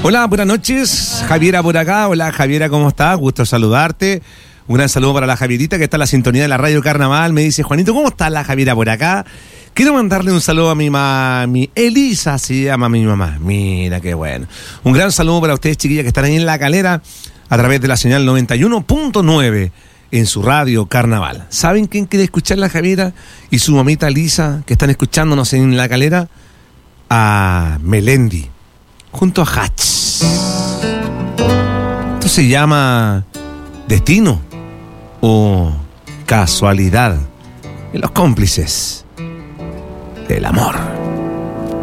Hola, buenas noches. Javiera por acá. Hola, Javiera, ¿cómo estás? Gusto saludarte. Un gran saludo para la Javierita que está en la sintonía de la Radio Carnaval. Me dice, Juanito, ¿cómo está la Javiera por acá? Quiero mandarle un saludo a mi mami. Elisa se llama mi mamá. Mira qué bueno. Un gran saludo para ustedes, chiquillas, que están ahí en La Calera a través de la señal 91.9 en su Radio Carnaval. ¿Saben quién quiere escuchar la Javiera y su mamita Elisa que están escuchándonos en La Calera? A Melendi junto a Hatch. Esto se llama Destino o Casualidad en Los Cómplices del Amor.